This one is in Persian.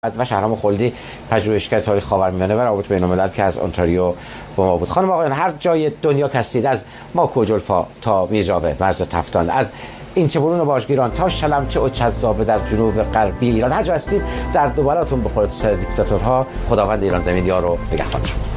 و شهرام خلدی، پژوهشگر تاریخ خاورمیانه و روابط بین‌الملل که از اونتاریو با ما بود. خانم آقایان، هر جای دنیا که هستید، از ماکوجلفا تا میرجاوه، مرز تفتان، از این چه برون باجگیران تا شلمچه و چذابه در جنوب غربی ایران، هر جا هستید در دوبلاتون بخوره تو سر دیکتاتورها. خداوند ایران زمین یار و نگهبان شما.